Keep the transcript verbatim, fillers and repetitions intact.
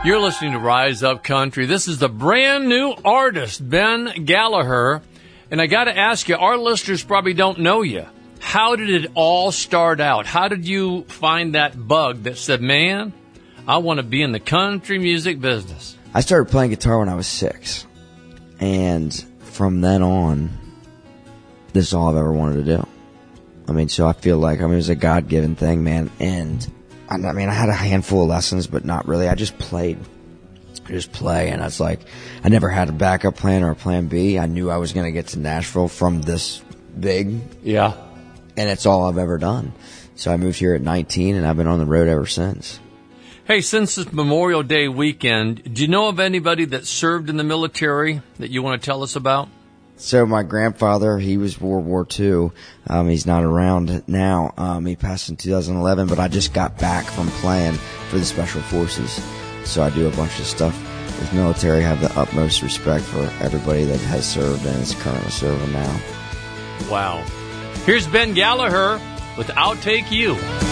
You're listening to Rise Up Country. This is the brand new artist, Ben Gallagher. And I got to ask you, our listeners probably don't know you. How did it all start out? How did you find that bug that said, man, I want to be in the country music business? I started playing guitar when I was six. And from then on, this is all I've ever wanted to do. I mean, so I feel like, I mean, it was a God-given thing, man. And I mean, I had a handful of lessons, but not really. I just played. I just play, and I was like, I never had a backup plan or a plan B. I knew I was going to get to Nashville from this big. Yeah. And it's all I've ever done. So I moved here at nineteen, and I've been on the road ever since. Hey, since this Memorial Day weekend, do you know of anybody that served in the military that you want to tell us about? So my grandfather, he was World War Two. Um, he's not around now. Um, he passed in two thousand eleven, but I just got back from playing for the Special Forces. So I do a bunch of stuff with military. I have the utmost respect for everybody that has served and is currently serving now. Wow. Here's Ben Gallagher with I'll Take You.